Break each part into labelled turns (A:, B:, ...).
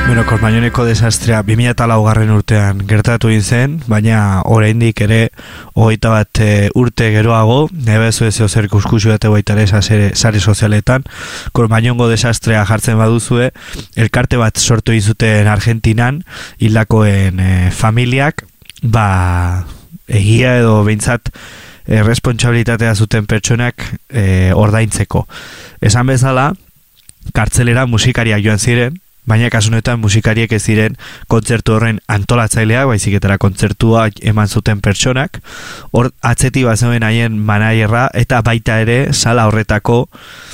A: Kormañoneko desastrea 2004 urtean gertatu zen, baina oraindik ere 21 urte geroago, nebezu ez zer kuskusu dute baita ere sare sozialetan, Kormañongo desastrea jartzen baduzue, elkarte bat sortu izuten Argentinan, hildakoen familiak, egia edo behintzat responsabilitatea zuten pertsonak ordaintzeko. Esan bezala, kartzelera musikariak joan ziren, baina kasunetan musikariek ez ziren kontzertu horren antolatzaileak, baizik kontzertua eman zuten pertsonak, hor atzeti bazeuen haien manaierra, eta baita ere sala horretako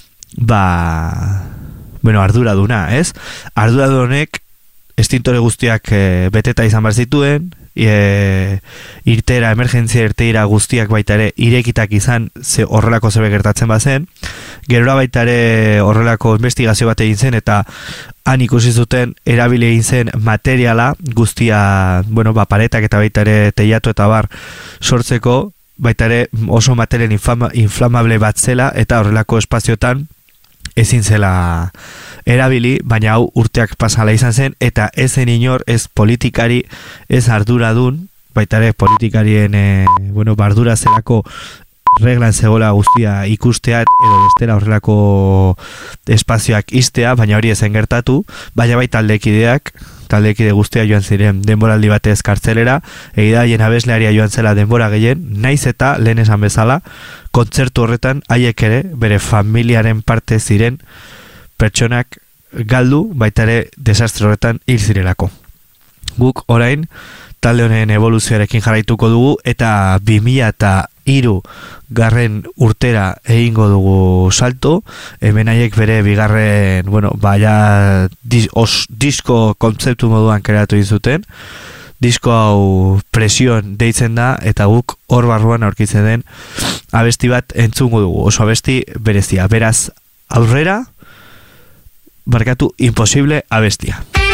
A: arduraduna, ez? Arduradunek estintore guztiak beteta izan behar zituen, irtera, emergentzia irteira guztiak baita ere irekitak izan horrelako zerbait gertatzen bazen, gerora baita ere horrelako investigazio bat egin zen, eta han ikusi zuten erabili egin zen materiala guztia, paretak eta baita ere teiatu eta bar sortzeko, baita ere oso material inflamable bat zela, eta horrelako espaziotan ezin zela erabili, baina hau urteak pasala izan zen, eta ez zen inor, ez politikari, ez arduradun, baita ere politikarien bardura zelako reglan zegoela guztia ikustea edo bestela horrelako espazioak iztea, baina hori ezen gertatu, baina bai taldekide guztia joan ziren denboraldi batez kartzelera, egidaien abeslearia joan zela denbora gehien, naiz eta lehen esan bezala, kontzertu horretan haiek ere bere familiaren parte ziren pertsonak galdu, baita ere desastre horretan hil zirelako. Guk orain talde honen evoluzioarekin jarraituko dugu, eta 2003 garren urtera egingo dugu salto, hemen haiek bere bigarren, disko kontzeptu moduan kreatu izuten, disko hau presion deitzen da, eta guk hor barruan aurkitzen den abesti bat entzungo dugu, oso abesti berezia, beraz aurrera, imposible abestia.